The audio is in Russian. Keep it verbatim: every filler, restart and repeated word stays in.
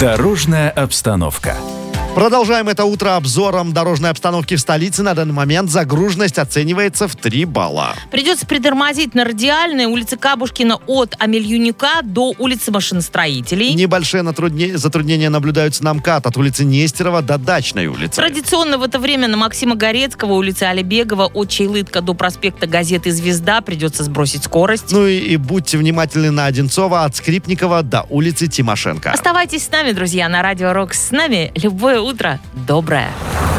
Дорожная обстановка. Продолжаем это утро обзором дорожной обстановки в столице. На данный момент загруженность оценивается в три балла. Придется притормозить на Радиальной, улице Кабушкина от Амельюнюка до улицы Машиностроителей. Небольшие натрудне- затруднения наблюдаются на МКАД от улицы Нестерова до Дачной улицы. Традиционно в это время на Максима Горецкого, улице Алибегова, от Чайлытка до проспекта Газеты «Звезда» придется сбросить скорость. Ну и, и будьте внимательны на Одинцова от Скрипникова до улицы Тимошенко. Оставайтесь с нами, друзья, на Радио Рок. С нами любое утро доброе.